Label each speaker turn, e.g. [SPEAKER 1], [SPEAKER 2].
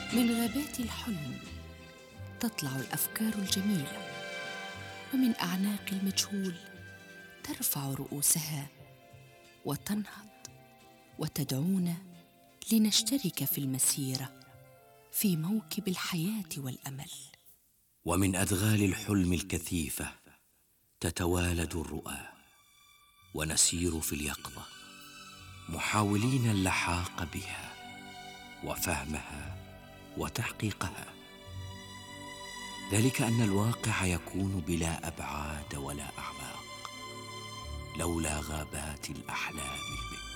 [SPEAKER 1] من غابات الحلم تطلع الأفكار الجميلة، ومن أعناق المجهول ترفع رؤوسها وتنهض وتدعونا لنشترك في المسيرة في موكب الحياة والأمل.
[SPEAKER 2] ومن أدغال الحلم الكثيفة تتوالد الرؤى، ونسير في اليقظة محاولين اللحاق بها وفهمها وتحقيقها، ذلك أن الواقع يكون بلا أبعاد ولا أعماق لولا غابات الأحلام البكر.